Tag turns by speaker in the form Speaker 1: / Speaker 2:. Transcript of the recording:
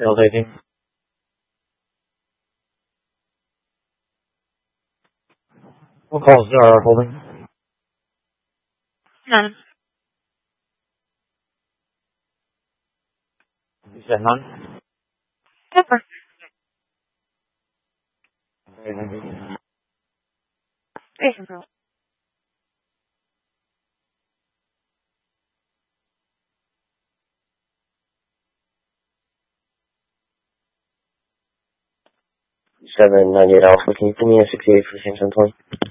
Speaker 1: Validating. What calls are holding?
Speaker 2: None.
Speaker 1: You said none?
Speaker 2: Pepper. Jason Pearl.
Speaker 3: $7.98 Alpha. Can you put me in 68 for the same 720?